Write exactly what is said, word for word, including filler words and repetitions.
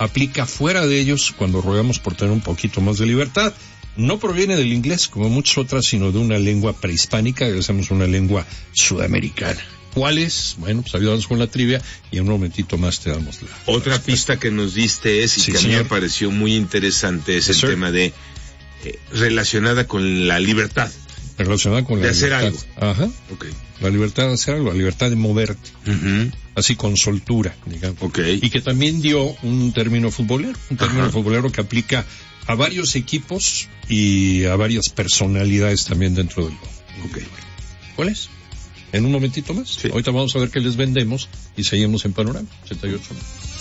aplica fuera de ellos cuando rogamos por tener un poquito más de libertad. No proviene del inglés, como muchas otras, sino de una lengua prehispánica, que decimos una lengua sudamericana. ¿Cuál es? Bueno, pues ayudamos con la trivia y en un momentito más te damos la... Otra la pista que nos diste es, y sí, que a mí me pareció muy interesante, es el sí, tema de eh, relacionada con la libertad. Relacionada con la de libertad. De hacer algo. Ajá. Okay. La libertad de hacer algo, la libertad de moverte. Uh-huh. Así con soltura, digamos. Okay. Y que también dio un término futbolero, un término uh-huh. futbolero que aplica a varios equipos y a varias personalidades también dentro del juego. Okay. ¿Cuál es? En un momentito más. Sí. Ahorita vamos a ver qué les vendemos y seguimos en Panorama ochenta y ocho.